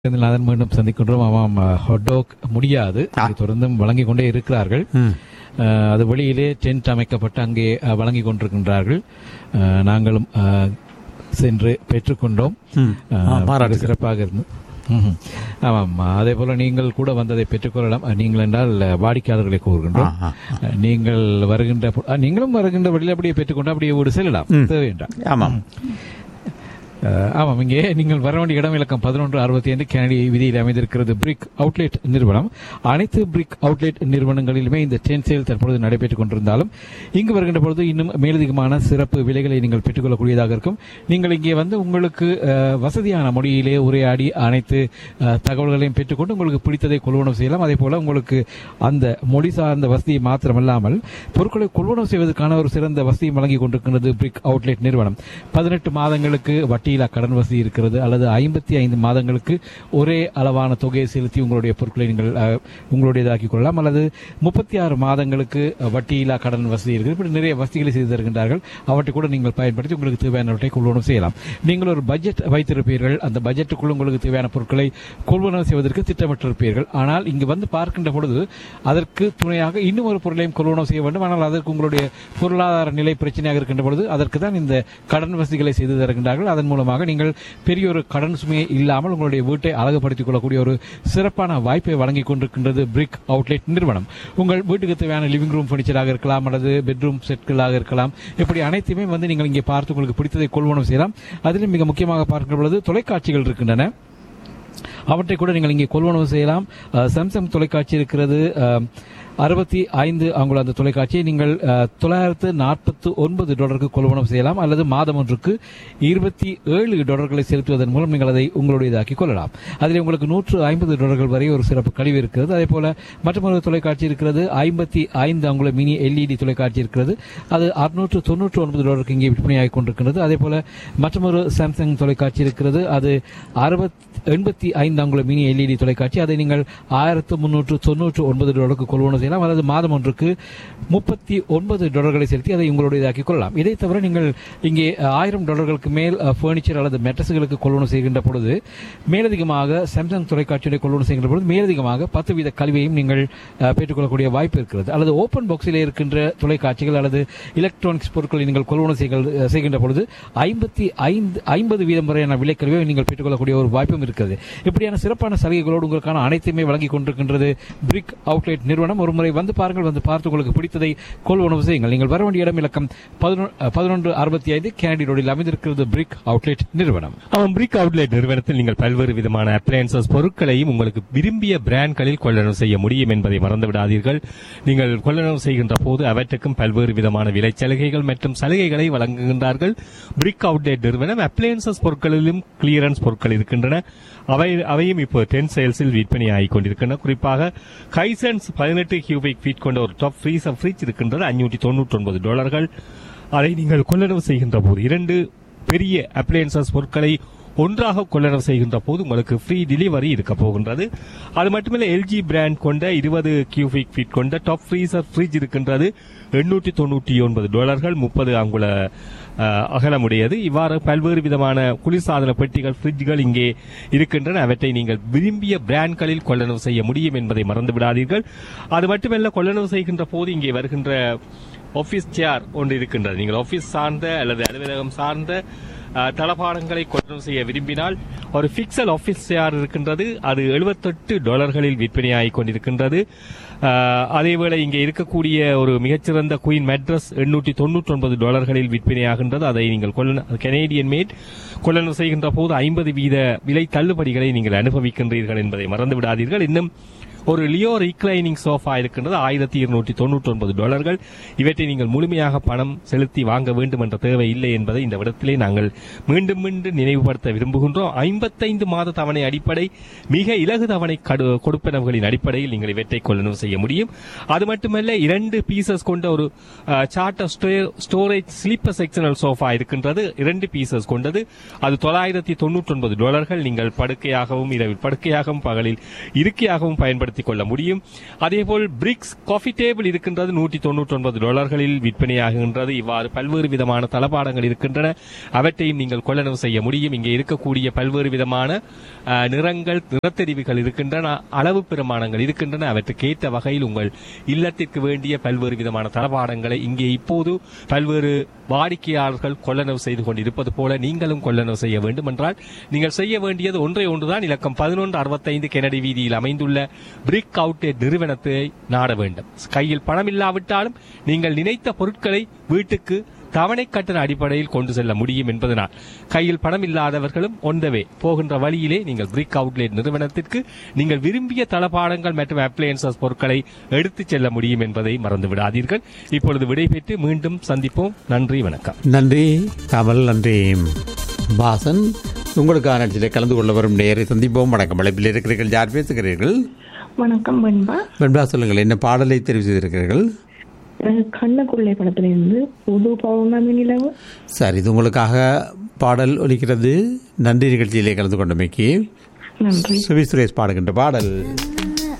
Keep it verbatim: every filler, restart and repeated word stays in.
அதன் மீண்டும் சந்திக்கின்றோம். ஆமாம், ஹாட் முடியாது, தொடர்ந்தும் வழங்கிக் கொண்டே இருக்கிறார்கள். அது வெளியிலே டென்ட் அமைக்கப்பட்டு அங்கே வழங்கிக் கொண்டிருக்கின்றார்கள். நாங்களும் சென்று பெற்றுக்கொண்டோம். சிறப்பாக இருந்து ஆமாம், அதே போல நீங்கள் கூட வந்ததை பெற்றுக்கொள்ளலாம். நீங்கள் என்றால் வாடிக்கையாளர்களை கூறுகின்றோம். நீங்கள் வருகின்ற நீங்களும் வருகின்ற வழியில் அப்படியே பெற்றுக்கொண்டு அப்படியே வீடு செல்லலாம், தேவையின்றால். ஆமாம் ஆமாம் இங்கே நீங்கள் வர வேண்டிய இடம் இலக்கம் பதினொன்று அறுபத்தி ஐந்து கனடிய விதியில் அமைந்திருக்கிறது பிரிக் அவுட்லெட் நிறுவனம். அனைத்து பிரிக் அவுட்லெட் நிறுவனங்களிலுமே இந்த டென்ட் சேல் தற்பொழுது நடைபெற்றுக் கொண்டிருந்தாலும் இங்கு வருகின்ற பொழுது இன்னும் மேலதிகமான சிறப்பு விலைகளை நீங்கள் பெற்றுக்கொள்ளக்கூடியதாக இருக்கும். நீங்கள் இங்கே வந்து உங்களுக்கு வசதியான மொழியிலே உரையாடி அனைத்து தகவல்களையும் பெற்றுக்கொண்டு உங்களுக்கு பிடித்ததை கொள்வனவு செய்யலாம். அதே போல உங்களுக்கு அந்த மொழி சார்ந்த வசதியை மாத்திரமல்லாமல் பொருட்களை கொள்வனவு செய்வதற்கான ஒரு சிறந்த வசதியும் வழங்கிக் கொண்டிருக்கிறது பிரிக் அவுட்லெட் நிறுவனம். பதினெட்டு மாதங்களுக்கு வட்டி கடன் வசதி இருக்கிறது, அல்லது ஐம்பத்தி ஐந்து மாதங்களுக்கு ஒரே அளவான தொகையை செலுத்தி உங்களுடைய பொருட்களை நீங்கள் உங்களுடையதாக்கிக் கொள்ளலாம், அல்லது முப்பத்தி ஆறு மாதங்களுக்கு வட்டியில்லா கடன் வசதி இருக்கிறது. இப்படி நிறைய வசதிகளை செய்து தருகின்றார்கள். அவற்றை கூட நீங்கள் பயன்படுத்தி உங்களுக்கு தேவையானவற்றை கொள்வனவு செய்யலாம். நீங்கள் ஒரு பட்ஜெட் வைத்திருப்பீர்கள், அந்த பட்ஜெட்டுக்குள் உங்களுக்கு தேவையான பொருட்களை கொள்வனவு செய்வதற்கு திட்டமிட்டிருப்பீர்கள். ஆனால் இங்கு வந்து பார்க்கின்ற பொழுது அதற்கு துணையாக இன்னும் ஒரு பொருளையும் கொள்வனவு செய்ய வேண்டும். ஆனால் அதற்கு உங்களுடைய பொருளாதார நிலை பிரச்சனையாக இருக்கின்ற பொழுது அதற்கு தான் இந்த கடன் வசதிகளை செய்து தருகின்றார்கள். அதன் மூலமாக நீங்கள் பெரிய ஒரு கடன் சுமையை இல்லாமல் உங்களுடைய வீட்டை அழகுபடுத்திக் கொள்ளக்கூடிய ஒரு சிறப்பான வாய்ப்பை வழங்கிக் கொண்டிருக்கின்றது பிரிக் அவுட்லெட் நிறுவனம். உங்கள் வீட்டுக்கு தேவையான லிவிங் ரூம் பர்னிச்சராக இருக்கலாம், அல்லது பெட்ரூம் செட்களாக இருக்கலாம். இப்படி அனைத்துமே வந்து நீங்கள் இங்கே பார்த்து உங்களுக்கு பிடித்ததை கொள்வனவு செய்யலாம். அதிலும் மிக முக்கியமாக பார்க்கின்ற பொழுது தொலைக்காட்சிகள் இருக்கின்றன, அவற்றை கூட நீங்கள் இங்கே கொள்வனவு செய்யலாம். சாம்சங் தொலைக்காட்சி இருக்கிறது, அறுபத்தி ஐந்து அங்குள்ள அந்த தொலைக்காட்சியை நீங்கள் தொள்ளாயிரத்து நாற்பத்தி ஒன்பது டாலருக்கு கொள்வனவு செய்யலாம், அல்லது மாதம் ஒன்றுக்கு இருபத்தி ஏழு டாலர்களை செலுத்துவதன் மூலம் நீங்கள் அதை உங்களுடையதாக்கிக் கொள்ளலாம். அதில் உங்களுக்கு நூற்று ஐம்பது டாலர்கள் வரை ஒரு சிறப்பு கழிவு இருக்கிறது. அதே போல மற்றொரு தொலைக்காட்சி இருக்கிறது, ஐம்பத்தி ஐந்து அங்குள்ள மினி எல்இடி தொலைக்காட்சி இருக்கிறது. அது அறுநூற்று தொன்னூற்று ஒன்பது டாலருக்கு இங்கே விற்பனையாகிக் கொண்டிருக்கிறது. அதே போல மற்றொரு சாம்சங் தொலைக்காட்சி இருக்கிறது, அது அறுபத்தி எண்பத்தி ஐந்து அங்குள்ள மினி எல்இடி தொலைக்காட்சி. அதை நீங்கள் ஆயிரத்து முன்னூற்று தொன்னூற்று ஒன்பது டாலருக்கு கொள்வனவு செய்யலாம், அல்லது மாதம் ஒன்றுக்கு முப்பத்தி ஒன்பது டாலர்களை செலுத்தி அதை உங்களுடையதாக்கிக் கொள்ளலாம். இதை தவிர நீங்கள் இங்கே ஆயிரம் டாலர்களுக்கு மேல் பர்னிச்சர் அல்லது மெட்ரஸ்களுக்கு கொள்வனவு செய்கின்ற பொழுது மேலதிகமாக சாம்சங் தொலைக்காட்சியை கொள்வனவு செய்கின்ற பொழுது மேலதிகமாக பத்து வீத கல்வியையும் நீங்கள் பெற்றுக்கொள்ளக்கூடிய வாய்ப்பு இருக்கிறது. அல்லது ஓபன் பாக்ஸில் இருக்கின்ற தொலைக்காட்சிகள் அல்லது எலக்ட்ரானிக்ஸ் பொருட்களை நீங்கள் கொள்வனவு செய்கின்ற பொழுது ஐம்பத்தி ஐந்து ஐம்பது வீதம் வரையான விலைக்கல்வியை நீங்கள் பெற்றுக்கொள்ளக்கூடிய ஒரு வாய்ப்பும் இருக்கிறது. இப்படியான சிறப்பான சலுகைகளோடு உங்களுக்கான அனைத்துமே வழங்கிக் கொண்டிருக்கின்றது பிரிக் அவுட்லெட் நிறுவனம். ஒரு முறை வந்து பாருங்கள், வந்து பார்த்து உங்களுக்கு பிடித்ததை கொள்வனவு செய்யுங்கள். நீங்கள் வர வேண்டிய இடம் இலக்கம் பதினொன்று அறுபத்தி ஐந்து கேனடி ரோடில் அமைந்திருக்கிறது பிரிக் அவுட்லெட் நிறுவனம். பிரிக் அவுட்லெட் நிறுவனத்தில் நீங்கள் பல்வேறு விதமான அப்ளையன்சஸ் பொருட்களையும் உங்களுக்கு விரும்பிய பிராண்ட்களில் கொள்ளனவு செய்ய முடியும் என்பதை மறந்து விடாதீர்கள். நீங்கள் கொள்ளனவு செய்கின்ற போது அவற்றுக்கும் பல்வேறு விதமான விலை சலுகைகள் மற்றும் சலுகைகளை வழங்குகின்றார்கள் பிரிக் அவுட்லெட் நிறுவனம். அப்ளையன்சஸ் பொருட்களிலும் கிளியரன்ஸ் பொருட்கள் இருக்கின்றன. அவை அவையும் இப்போ டென் சேல்ஸில் விற்பனை ஆகிக் கொண்டிருக்கின்றன. குறிப்பாக ஹைசன்ஸ் பதினெட்டு கியூபிக் ஃபீட் கொண்ட ஒரு டாப் ஃப்ரீசர் ஃப்ரிட்ஜ் இருக்கின்றது, ஐநூற்றி தொன்னூற்றி ஒன்பது டாலர்கள். அதை நீங்கள் கொள்ளனவு செய்கின்ற போது இரண்டு பெரிய அப்ளையன்சஸ் பொருட்களை ஒன்றாக கொள்ளனவு செய்கின்ற போது உங்களுக்கு ஃப்ரீ டெலிவரி இருக்க போகின்றது. அது மட்டுமல்ல, எல்ஜி பிராண்ட் கொண்ட இருபது கியூபிக் ஃபீட் கொண்ட டாப் ஃப்ரீசர் ஃப்ரிட்ஜ் இருக்கின்றது, எண்ணூற்றி தொன்னூற்றி ஒன்பது டாலர்கள், முப்பது அங்குல அகலமுடையது. இவ்வாறு பல்வேறு விதமான குளிர்சாதன பெட்டிகள் ஃப்ரிட்ஜ்கள் இங்கே இருக்கின்றன. அவற்றை நீங்கள் விரும்பிய பிராண்ட்களில் கொள்ளனவு செய்ய முடியும் என்பதை மறந்து விடாதீர்கள். அது மட்டுமல்ல, கொள்ளனவு செய்கின்ற போது இங்கே வருகின்ற ஆபீஸ் சேர் ஒன்று இருக்கின்றது. நீங்கள் ஆபீஸ் சார்ந்த அல்லது அலுவலகம் சார்ந்த தளபாடங்களை கொள்ளனவு செய்ய விரும்பினால் ஒரு பிக்சல் ஆபீஸ் சேர் இருக்கின்றது, அது எழுபத்தெட்டு டாலர்களில் விற்பனையாகிக் கொண்டிருக்கின்றது. அதேவேளை இங்கே இருக்கக்கூடிய ஒரு மிகச்சிறந்த குயின் மெட்ரஸ் எண்ணூற்றி தொன்னூற்றி ஒன்பது டாலர்களில் விற்பனையாகின்றது. அதை நீங்கள் கனேடியன் மேட் கொள்ளனவு செய்கின்ற போது ஐம்பது வீத விலை தள்ளுபடிகளை நீங்கள் அனுபவிக்கின்றீர்கள் என்பதை மறந்து விடாதீர்கள். இன்னும் ஒரு லியோ ரிக்ளைனிங் சோஃபா இருக்கின்றது, ஆயிரத்தி இருநூற்றி தொன்னூற்றி ஒன்பது டாலர்கள். இவற்றை நீங்கள் முழுமையாக பணம் செலுத்தி வாங்க வேண்டும் என்ற தேவை இல்லை என்பதை இந்த இடத்திலே நாங்கள் மீண்டும் மீண்டும் நினைவுபடுத்த விரும்புகின்றோம். ஐம்பத்தைந்து மாத தவணை அடிப்படை, மிக இலகு தவணை கொடுப்பனவுகளின் அடிப்படையில் நீங்கள் இவற்றை கொள்ளனவு செய்ய முடியும். அது மட்டுமல்ல, இரண்டு பீசஸ் கொண்ட ஒரு charter storage sleeper sectional sofa இருக்கின்றது, இரண்டு பீசஸ் கொண்டது. அது தொள்ளாயிரத்தி தொன்னூற்றி ஒன்பது டாலர்கள். நீங்கள் படுக்கையாகவும் இரவில் படுக்கையாகவும் பகலில் இருக்கையாகவும் பயன்படுத்த பயன்படுத்திக் கொள்ள முடியும். அதேபோல் பிரிக்ஸ் காஃபி டேபிள் இருக்கின்றது, நூற்றி தொன்னூற்றி ஒன்பது டாலர்களில் விற்பனையாகின்றது. இவ்வாறு பல்வேறு விதமான தளபாடங்கள் இருக்கின்றன, அவற்றையும் நீங்கள் கொள்ளளவு செய்ய முடியும். இங்கே இருக்கக்கூடிய பல்வேறு விதமான நிறங்கள், நிறத்தெரிவுகள் இருக்கின்றன, அளவு பிரமாணங்கள் இருக்கின்றன. அவற்றுக்கு ஏற்ற வகையில் உங்கள் இல்லத்திற்கு வேண்டிய பல்வேறு விதமான தளபாடங்களை இங்கே இப்போது பல்வேறு வாடிக்கையாளர்கள் கொள்ளளவு செய்து கொண்டிருப்பது போல நீங்களும் கொள்ளளவு செய்ய வேண்டும் என்றால் நீங்கள் செய்ய வேண்டியது ஒன்றை ஒன்றுதான். இலக்கம் பதினொன்று அறுபத்தைந்து கெனடி வீதியில் அமைந்துள்ள பிரிக் அவுட்லெட் நிறுவனத்தை நாட வேண்டும். கையில் பணம் இல்லாவிட்டாலும் நீங்கள் நினைத்த பொருட்களை வீட்டுக்கு தவணை கட்டண அடிப்படையில் கொண்டு செல்ல முடியும் என்பதனால் கையில் பணம் இல்லாதவர்களும் ஒன்றவே போகின்ற வழியிலே நீங்கள் பிரிக் அவுட்லெட் நிறுவனத்திற்கு நீங்கள் விரும்பிய தளபாடங்கள் மற்றும் அப்ளையன்சஸ் பொருட்களை எடுத்துச் செல்ல முடியும் என்பதை மறந்து விடாதீர்கள். இப்பொழுது விடைபெற்று மீண்டும் சந்திப்போம். நன்றி, வணக்கம். நன்றி கமல், நன்றி பாசன். உங்களுக்கான நிகழ்ச்சியில் கலந்து கொள்ள வரும் நேரை சந்திப்போம். வணக்கம். அழைப்பில் இருக்கிறீர்கள், யார் பேசுகிறீர்கள்? வணக்கம் வெண்பா. வெண்பா, சொல்லுங்கள், என்ன பாடலை தெரிவு செய்திருக்கிறீர்கள்? கண்ணக்குள்ளே படத்திலிருந்து புது பௌர்ணமி நிலவு. சரி, இது உங்களுக்காக பாடல் ஒலிக்கிறது. நன்றி நிகழ்ச்சியிலே கலந்து கொண்டமைக்கு. நன்றி. சுவி சுரேஷ் பாடுகின்ற பாடல்.